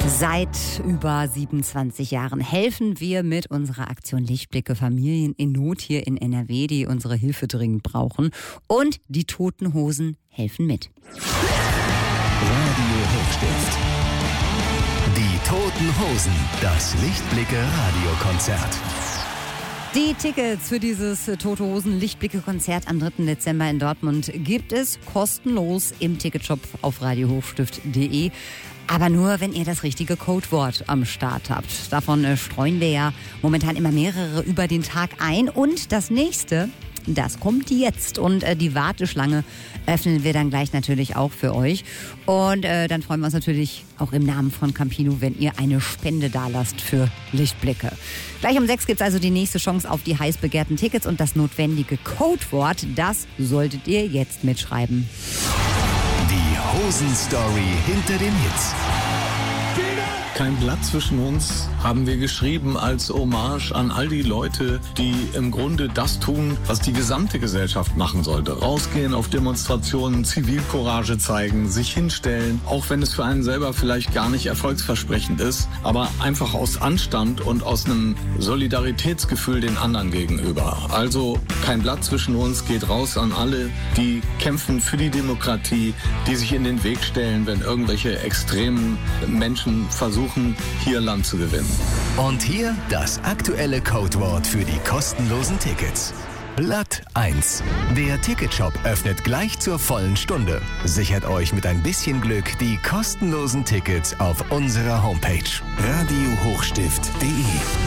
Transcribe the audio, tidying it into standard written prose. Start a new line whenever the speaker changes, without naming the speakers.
Seit über 27 Jahren helfen wir mit unserer Aktion Lichtblicke Familien in Not hier in NRW, die unsere Hilfe dringend brauchen. Und die Toten Hosen helfen mit.
Radio Hochstift. Die Toten Hosen, das Lichtblicke Radiokonzert.
Die Tickets für dieses Tote Hosen Lichtblicke-Konzert am 3. Dezember in Dortmund gibt es kostenlos im Ticketshop auf radiohochstift.de. Aber nur, wenn ihr das richtige Codewort am Start habt. Davon streuen wir ja momentan immer mehrere über den Tag ein. Und das nächste, das kommt jetzt. Und die Warteschlange öffnen wir dann gleich natürlich auch für euch. Und dann freuen wir uns natürlich auch im Namen von Campino, wenn ihr eine Spende dalasst für Lichtblicke. Gleich um 6 gibt es also die nächste Chance auf die heiß begehrten Tickets. Und das notwendige Codewort, das solltet ihr jetzt mitschreiben.
Die Hosen-Story hinter den Hits.
Kein Blatt zwischen uns haben wir geschrieben als Hommage an all die Leute, die im Grunde das tun, was die gesamte Gesellschaft machen sollte. Rausgehen auf Demonstrationen, Zivilcourage zeigen, sich hinstellen, auch wenn es für einen selber vielleicht gar nicht erfolgsversprechend ist, aber einfach aus Anstand und aus einem Solidaritätsgefühl den anderen gegenüber. Also kein Blatt zwischen uns, geht raus an alle, die kämpfen für die Demokratie, die sich in den Weg stellen, wenn irgendwelche extremen Menschen versuchen, hier Land zu gewinnen.
Und hier das aktuelle Codewort für die kostenlosen Tickets. Blatt 1. Der Ticketshop öffnet gleich zur vollen Stunde. Sichert euch mit ein bisschen Glück die kostenlosen Tickets auf unserer Homepage radiohochstift.de.